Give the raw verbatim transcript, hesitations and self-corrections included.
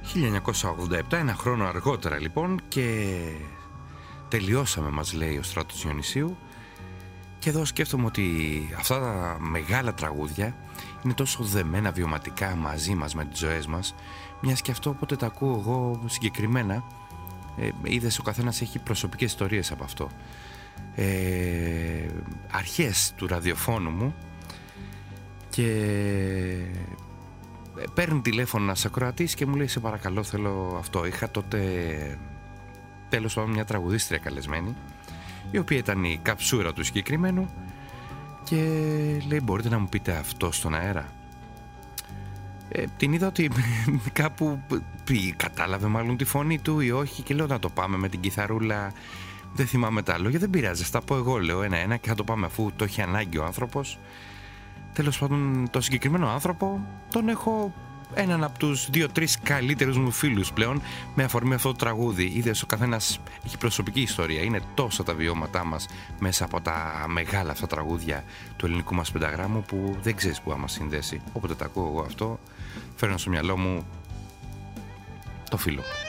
χίλια εννιακόσια ογδόντα επτά, ένα χρόνο αργότερα λοιπόν, και τελειώσαμε, μας λέει ο Στράτος Διονυσίου. Και εδώ σκέφτομαι ότι αυτά τα μεγάλα τραγούδια είναι τόσο δεμένα βιωματικά μαζί μας, με τις ζωές μας, μιας και αυτό όποτε τα ακούω εγώ συγκεκριμένα, ε, είδες, ο καθένας έχει προσωπικές ιστορίες από αυτό. Ε, αρχές του ραδιοφώνου μου, και παίρνει τηλέφωνο ένας ακροατής και μου λέει, σε παρακαλώ, θέλω αυτό. Είχα τότε τέλος πάντων μια τραγουδίστρια καλεσμένη, η οποία ήταν η καψούρα του συγκεκριμένου, και λέει, μπορείτε να μου πείτε αυτό στον αέρα? Ε, την είδα ότι κάπου κατάλαβε μάλλον τη φωνή του ή όχι, και λέω, να το πάμε με την κιθαρούλα. Δεν θυμάμαι τα λόγια, δεν πειράζει, θα τα πω εγώ, λέω, ένα-ένα, και θα το πάμε αφού το έχει ανάγκη ο άνθρωπος. Τέλος πάντων, το συγκεκριμένο άνθρωπο τον έχω έναν από τους δύο-τρεις καλύτερους μου φίλους πλέον, με αφορμή αυτό το τραγούδι. Είδες, ο καθένας έχει προσωπική ιστορία. Είναι τόσα τα βιώματά μας μέσα από τα μεγάλα αυτά τραγούδια του ελληνικού μας πενταγράμμου, που δεν ξέρεις που θα μας συνδέσει. Όποτε τα ακούω εγώ αυτό, φέρνω στο μυαλό μου το φίλο μου.